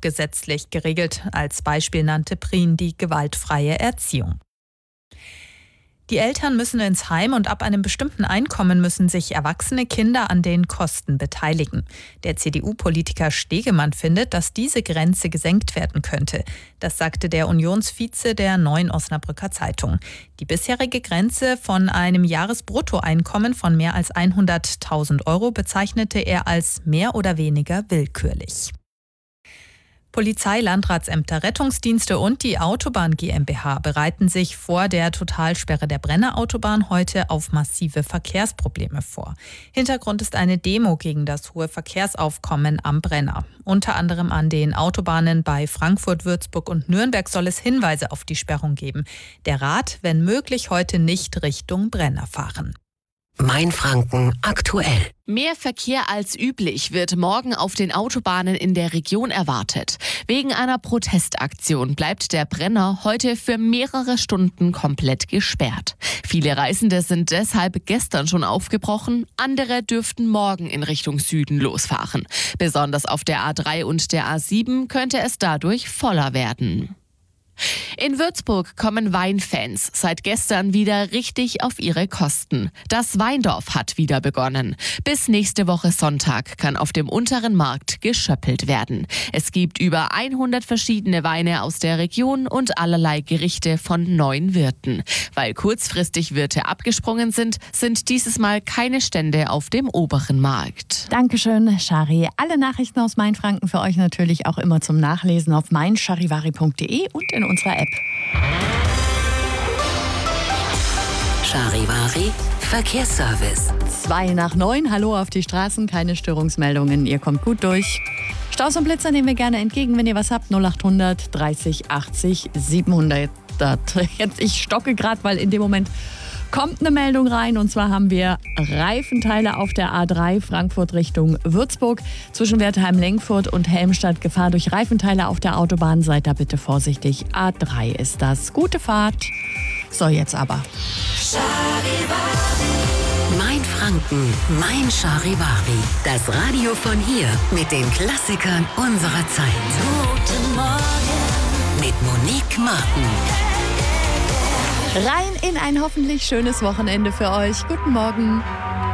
gesetzlich geregelt. Als Beispiel nannte Prien die gewaltfreie Erziehung. Die Eltern müssen ins Heim und ab einem bestimmten Einkommen müssen sich erwachsene Kinder an den Kosten beteiligen. Der CDU-Politiker Stegemann findet, dass diese Grenze gesenkt werden könnte. Das sagte der Unionsvize der Neuen Osnabrücker Zeitung. Die bisherige Grenze von einem Jahresbruttoeinkommen von mehr als 100.000 € bezeichnete er als mehr oder weniger willkürlich. Polizei, Landratsämter, Rettungsdienste und die Autobahn GmbH bereiten sich vor der Totalsperre der Brenner Autobahn heute auf massive Verkehrsprobleme vor. Hintergrund ist eine Demo gegen das hohe Verkehrsaufkommen am Brenner. Unter anderem an den Autobahnen bei Frankfurt, Würzburg und Nürnberg soll es Hinweise auf die Sperrung geben. Der Rat, wenn möglich, heute nicht Richtung Brenner fahren. Mainfranken aktuell. Mehr Verkehr als üblich wird morgen auf den Autobahnen in der Region erwartet. Wegen einer Protestaktion bleibt der Brenner heute für mehrere Stunden komplett gesperrt. Viele Reisende sind deshalb gestern schon aufgebrochen, andere dürften morgen in Richtung Süden losfahren. Besonders auf der A3 und der A7 könnte es dadurch voller werden. In Würzburg kommen Weinfans seit gestern wieder richtig auf ihre Kosten. Das Weindorf hat wieder begonnen. Bis nächste Woche Sonntag kann auf dem unteren Markt geschöppelt werden. Es gibt über 100 verschiedene Weine aus der Region und allerlei Gerichte von 9 Wirten. Weil kurzfristig Wirte abgesprungen sind, sind dieses Mal keine Stände auf dem oberen Markt. Dankeschön, Shari. Alle Nachrichten aus Mainfranken für euch natürlich auch immer zum Nachlesen auf meincharivari.de und in unserer App. Charivari Verkehrsservice. 8:02. Hallo auf die Straßen, keine Störungsmeldungen, ihr kommt gut durch. Staus und Blitzer nehmen wir gerne entgegen, wenn ihr was habt. 0800 30 80 700. Ich stocke gerade, weil in dem Moment kommt eine Meldung rein, und zwar haben wir Reifenteile auf der A3 Frankfurt Richtung Würzburg. Zwischen Wertheim-Lengfurt und Helmstadt Gefahr durch Reifenteile auf der Autobahn. Seid da bitte vorsichtig. A3 ist das. Gute Fahrt. So, jetzt aber. Mainfranken, mein Charivari. Das Radio von hier mit den Klassikern unserer Zeit. Guten Morgen mit Monique Martin. Rein in ein hoffentlich schönes Wochenende für euch. Guten Morgen.